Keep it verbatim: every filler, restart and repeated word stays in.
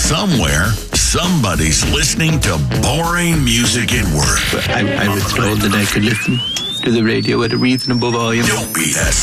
somewhere, somebody's listening to boring music at work. I, I was told that I could listen to the radio at a reasonable volume. Don't be that